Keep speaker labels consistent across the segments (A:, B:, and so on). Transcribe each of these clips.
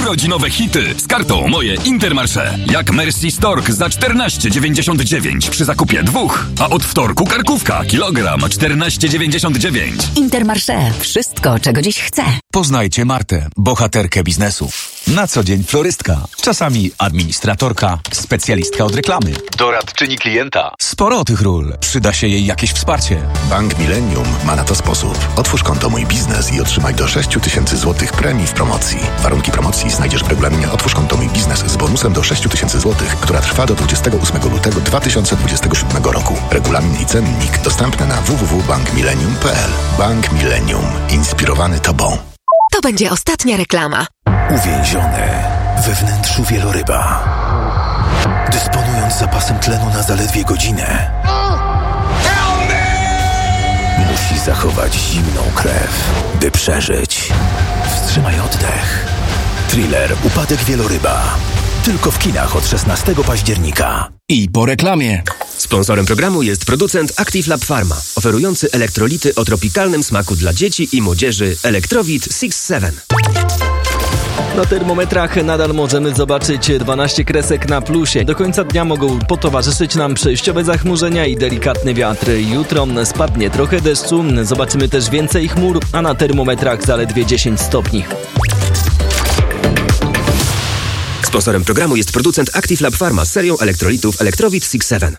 A: Urodzinowe hity z kartą Moje Intermarché. Jak Merci Stork za 14,99 przy zakupie 2, a od wtorku karkówka kilogram 14,99.
B: Intermarché. Wszystko, czego dziś chcę.
C: Poznajcie Martę, bohaterkę biznesu. Na co dzień florystka, czasami administratorka, specjalistka od reklamy, doradczyni klienta. Sporo tych ról. Przyda się jej jakieś wsparcie.
D: Bank Millennium ma na to sposób. Otwórz konto Mój Biznes i otrzymaj do 6 000 zł premii w promocji. Warunki promocji znajdziesz w regulaminie Otwórz konto Mój Biznes z bonusem do 6 000 zł, która trwa do 28 lutego 2027 roku. Regulamin i cennik dostępne na www.bankmillennium.pl. Bank Millennium. Inspirowany Tobą.
E: To będzie ostatnia reklama.
F: Uwięziony we wnętrzu wieloryba, dysponując zapasem tlenu na zaledwie godzinę, musi zachować zimną krew, by przeżyć. Wstrzymaj oddech. Thriller Upadek wieloryba. Tylko w kinach od 16 października.
C: I po reklamie.
G: Sponsorem programu jest producent Active Lab Pharma, oferujący elektrolity o tropikalnym smaku dla dzieci i młodzieży Electrowit 6-7.
H: Na termometrach nadal możemy zobaczyć 12 kresek na plusie. Do końca dnia mogą potowarzyszyć nam przejściowe zachmurzenia i delikatny wiatr. Jutro spadnie trochę deszczu, zobaczymy też więcej chmur, a na termometrach zaledwie 10 stopni.
G: Sponsorem programu jest producent Active Lab Pharma z serią elektrolitów Electrowit 6-7.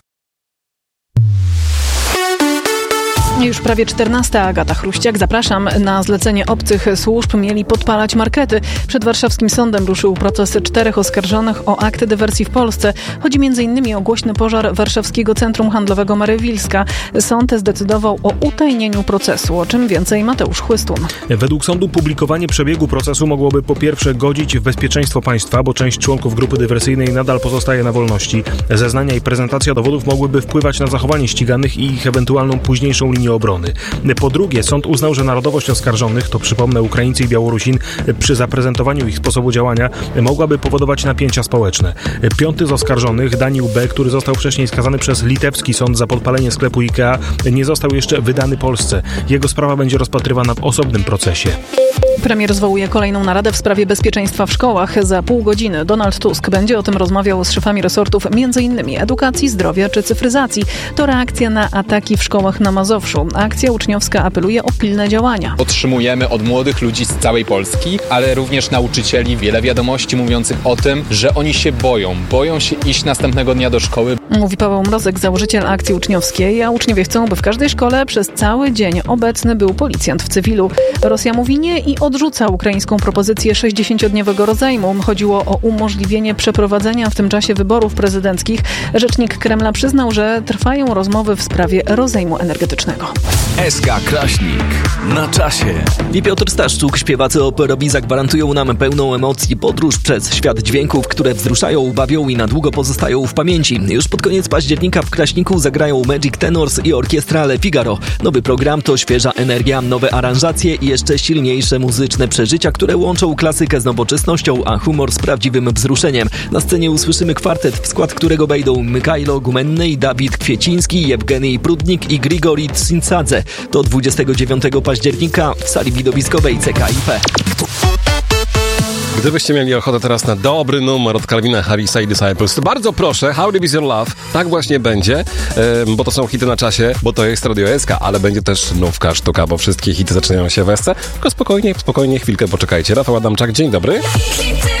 I: Już prawie 14. Agata Chruściak. Zapraszam. Na zlecenie obcych służb mieli podpalać markety. Przed warszawskim sądem ruszył proces 4 oskarżonych o akty dywersji w Polsce. Chodzi m.in. o głośny pożar warszawskiego centrum handlowego Marewilska. Sąd zdecydował o utajnieniu procesu. O czym więcej Mateusz Chłystun.
J: Według sądu publikowanie przebiegu procesu mogłoby po pierwsze godzić w bezpieczeństwo państwa, bo część członków grupy dywersyjnej nadal pozostaje na wolności. Zeznania i prezentacja dowodów mogłyby wpływać na zachowanie ściganych i ich ewentualną późniejszą linię obrony. Po drugie, sąd uznał, że narodowość oskarżonych, to przypomnę Ukraińcy i Białorusin, przy zaprezentowaniu ich sposobu działania mogłaby powodować napięcia społeczne. 5 z oskarżonych, Daniel B., który został wcześniej skazany przez litewski sąd za podpalenie sklepu IKEA, nie został jeszcze wydany Polsce. Jego sprawa będzie rozpatrywana w osobnym procesie.
I: Premier zwołuje kolejną naradę w sprawie bezpieczeństwa w szkołach. Za pół godziny Donald Tusk będzie o tym rozmawiał z szefami resortów m.in. edukacji, zdrowia czy cyfryzacji. To reakcja na ataki w szkołach na Mazowszu. Akcja uczniowska apeluje o pilne działania.
K: Otrzymujemy od młodych ludzi z całej Polski, ale również nauczycieli wiele wiadomości mówiących o tym, że oni się boją się iść następnego dnia do szkoły.
I: Mówi Paweł Mrozek, założyciel akcji uczniowskiej, a uczniowie chcą, by w każdej szkole przez cały dzień obecny był policjant w cywilu. Rosja mówi nie i odrzuca ukraińską propozycję 60-dniowego rozejmu. Chodziło o umożliwienie przeprowadzenia w tym czasie wyborów prezydenckich. Rzecznik Kremla przyznał, że trwają rozmowy w sprawie rozejmu energetycznego.
C: SK Kraśnik. Na czasie.
H: I Piotr Staszczuk, śpiewacy operowi zagwarantują nam pełną emocji podróż przez świat dźwięków, które wzruszają, bawią i na długo pozostają w pamięci. Już pod koniec października w Kraśniku zagrają Magic Tenors i Orkiestra Le Figaro. Nowy program to świeża energia, nowe aranżacje i jeszcze silniejsze muzyczne przeżycia, które łączą klasykę z nowoczesnością, a humor z prawdziwym wzruszeniem. Na scenie usłyszymy kwartet, w skład którego wejdą Mykajlo Gumenny, Dawid Kwieciński, Jewgenij Prudnik i Grigori Tsinsadze. Do 29 października w sali widowiskowej CKIP.
L: Gdybyście mieli ochotę teraz na dobry numer od Calvina Harrisa i Disciples, to bardzo proszę, How Deep Is Your Love, tak właśnie będzie, bo to są hity na czasie, bo to jest Radio SK, ale będzie też nówka sztuka, bo wszystkie hity zaczynają się w SC. Tylko spokojnie, chwilkę poczekajcie. Rafał Adamczak, dzień dobry.